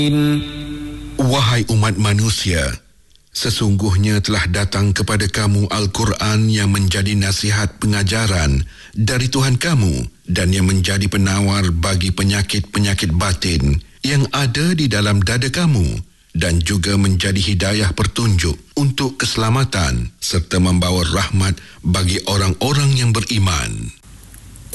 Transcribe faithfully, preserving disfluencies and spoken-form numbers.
Wahai umat manusia, sesungguhnya telah datang kepada kamu Al-Quran yang menjadi nasihat pengajaran dari Tuhan kamu dan yang menjadi penawar bagi penyakit-penyakit batin yang ada di dalam dada kamu dan juga menjadi hidayah petunjuk untuk keselamatan serta membawa rahmat bagi orang-orang yang beriman.